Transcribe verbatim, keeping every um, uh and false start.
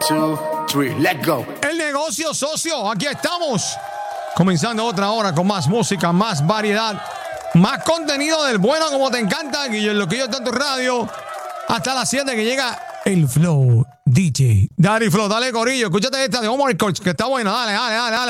two, three, let's go. El negocio socio, aquí estamos. Comenzando otra hora con más música, más variedad, más contenido del bueno como te encanta, y en lo que yo tanto radio, hasta las siete que llega el Flow D J. Daddy Flow, dale corillo, escúchate esta de Omar Coach, que está buena, dale, dale, dale, dale.